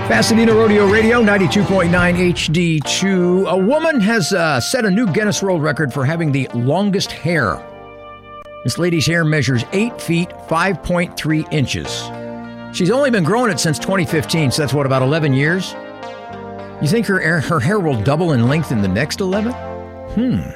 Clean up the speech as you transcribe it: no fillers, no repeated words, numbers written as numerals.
Pasadena Rodeo Radio, 92.9 HD2. A woman has set a new Guinness World Record for having the longest hair. This lady's hair measures 8 feet, 5.3 inches. She's only been growing it since 2015, so that's what, about 11 years? You think her hair will double in length in the next 11?